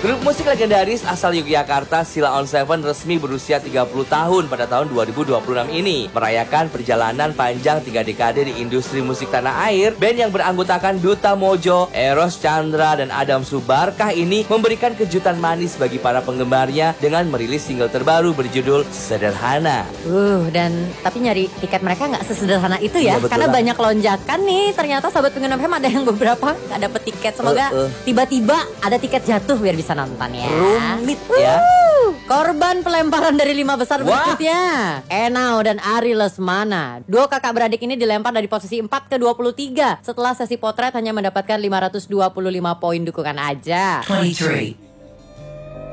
Grup musik legendaris asal Yogyakarta, Sheila on 7 resmi berusia 30 tahun pada tahun 2026 ini. Merayakan perjalanan panjang 3 dekade di industri musik tanah air, band yang beranggotakan Duta Mojo, Eros Chandra, dan Adam Subarkah ini memberikan kejutan manis bagi para penggemarnya dengan merilis single terbaru berjudul Sederhana. Dan tapi nyari tiket mereka nggak sesederhana itu ya, Iya, betul karena lah. banyak lonjakan nih. Ternyata Sobat Pengguna FM ada yang beberapa nggak dapet tiket. Semoga tiba-tiba ada tiket jatuh biar bisa nonton ya. Rumit ya. Korban pelemparan dari 5 besar berikutnya, Enau dan Ari Lesmana. Duo kakak beradik ini dilempar dari posisi 4 ke 23 setelah sesi potret hanya mendapatkan 525 poin dukungan aja. 23,